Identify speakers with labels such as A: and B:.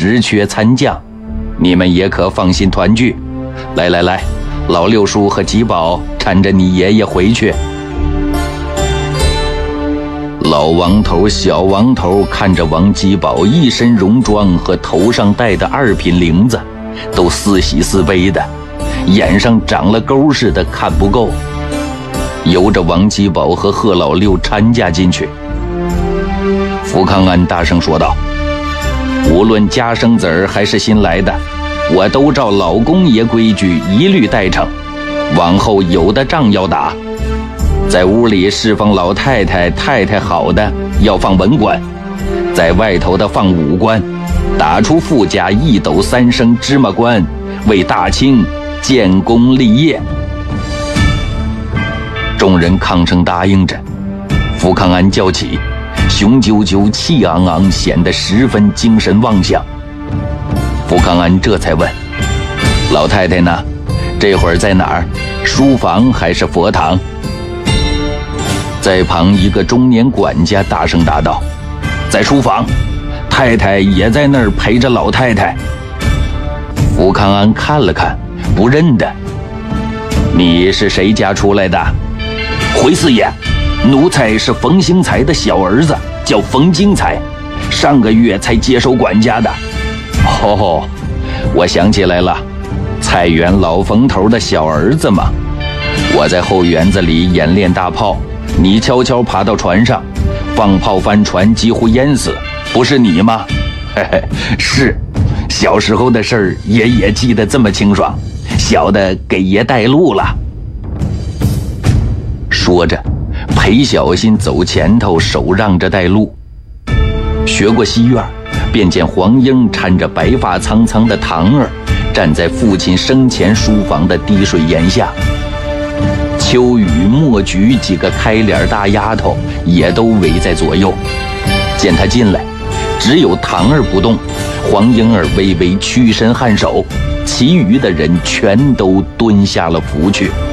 A: 只缺参将，你们也可放心团聚。来来来，老六叔和吉宝搀着你爷爷回去。老王头、小王头看着王吉宝一身戎装和头上戴的2品铃子，都似喜似悲的，眼上长了钩似的看不够，由着王吉宝和贺老六搀驾进去。福康安大声说道：“无论家生子儿还是新来的，我都照老公爷规矩一律带成，往后有的仗要打，在屋里侍奉老太太太太好的要放文官，在外头的放武官，打出富家1斗3升芝麻官，为大清建功立业。”众人抗声答应着。福康安叫起，雄赳赳气昂昂，显得十分精神旺相。福康安这才问：“老太太呢？这会儿在哪儿？书房还是佛堂？”在旁一个中年管家大声答道：“在书房，太太也在那儿陪着老太太。”福康安看了看，不认得：“你是谁家出来的？”“回四爷，奴才是冯兴才的小儿子，叫冯金才，上个月才接手管家的。”“哦，我想起来了，菜园老冯头的小儿子嘛。我在后园子里演练大炮，你悄悄爬到船上，放炮翻船，几乎淹死，不是你吗？”“嘿嘿，是，小时候的事儿，爷也记得这么清爽，小的给爷带路了。”说着，裴小新走前头，手让着带路。学过西院，便见黄英搀着白发苍苍的堂儿，站在父亲生前书房的滴水檐下。秋雨、墨菊几个开脸大丫头也都围在左右。见他进来，只有堂儿不动，黄英儿微微屈身颔首，其余的人全都蹲下了伏去。